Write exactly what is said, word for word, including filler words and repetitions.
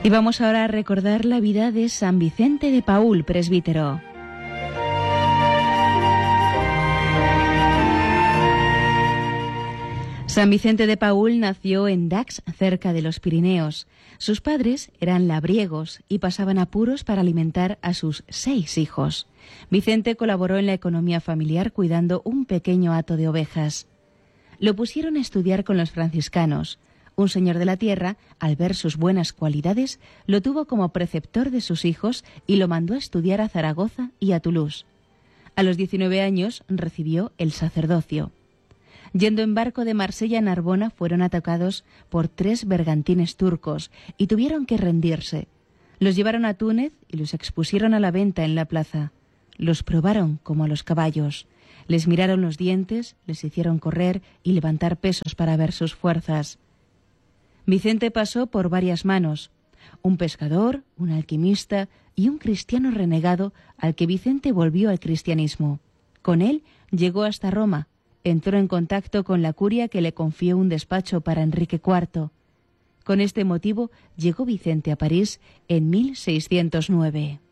Y vamos ahora a recordar la vida de San Vicente de Paúl, presbítero. San Vicente de Paúl nació en Dax, cerca de los Pirineos. Sus padres eran labriegos y pasaban apuros para alimentar a sus seis hijos. Vicente colaboró en la economía familiar cuidando un pequeño hato de ovejas. Lo pusieron a estudiar con los franciscanos. Un señor de la tierra, al ver sus buenas cualidades, lo tuvo como preceptor de sus hijos y lo mandó a estudiar a Zaragoza y a Toulouse. A los diecinueve años recibió el sacerdocio. Yendo en barco de Marsella a Narbona, fueron atacados por tres bergantines turcos y tuvieron que rendirse. Los llevaron a Túnez y los expusieron a la venta en la plaza. Los probaron como a los caballos. Les miraron los dientes, les hicieron correr y levantar pesos para ver sus fuerzas. Vicente pasó por varias manos. Un pescador, un alquimista y un cristiano renegado al que Vicente volvió al cristianismo. Con él llegó hasta Roma. Entró en contacto con la curia que le confió un despacho para Enrique cuarto. Con este motivo llegó Vicente a París en mil seiscientos nueve.